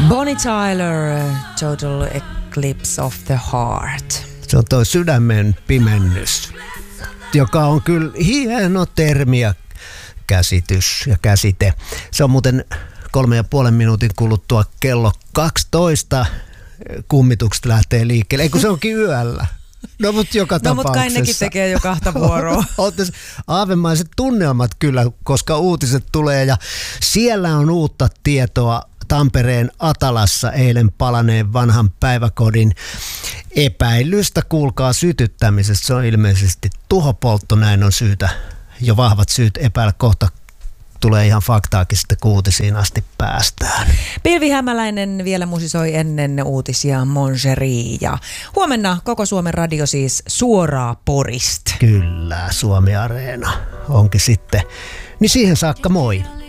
Bonnie Tyler, Total Eclipse of the Heart. Se on toi sydämen pimennys, joka on kyllä hieno termi ja käsitys ja käsite. Se on muuten 3,5 minuutin kuluttua kello 12 kummitukset lähtee liikkeelle. Eikö se onkin yöllä? No mutta joka tapauksessa. No mutta kai nekin tekee jo 2 vuoroa. Aavemaiset tunnelmat kyllä, koska uutiset tulee ja siellä on uutta tietoa Tampereen Atalassa eilen palaneen vanhan päiväkodin epäilystä, kuulkaa, sytyttämisestä. Se on ilmeisesti tuhopoltto, näin on syytä, jo vahvat syyt epäillä. Kohta tulee ihan faktaakin sitten, kun uutisiin asti päästään. Pilvi Hämäläinen vielä musisoi ennen uutisia Mongerie. Ja huomenna koko Suomen radio siis suoraa Porista. Kyllä, Suomi Areena onkin sitten. Niin siihen saakka moi.